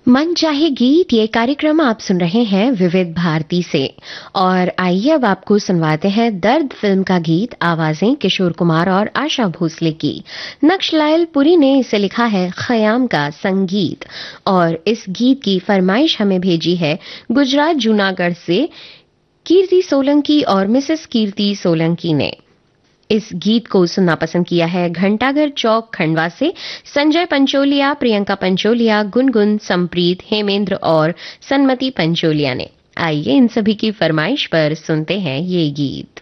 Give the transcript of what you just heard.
मन चाहे गीत ये कार्यक्रम आप सुन रहे हैं विविध भारती से। और आइए अब आपको सुनवाते हैं दर्द फिल्म का गीत। आवाजें किशोर कुमार और आशा भोसले की। नक्शलायल पुरी ने इसे लिखा है, खयाम का संगीत। और इस गीत की फरमाइश हमें भेजी है गुजरात जूनागढ़ से कीर्ति सोलंकी और मिसेस कीर्ति सोलंकी ने। इस गीत को सुनना पसंद किया है घंटाघर चौक खंडवा से संजय पंचोलिया, प्रियंका पंचोलिया, गुनगुन, संप्रीत, हेमेंद्र और सन्मति पंचोलिया ने। आइए इन सभी की फरमाइश पर सुनते हैं ये गीत।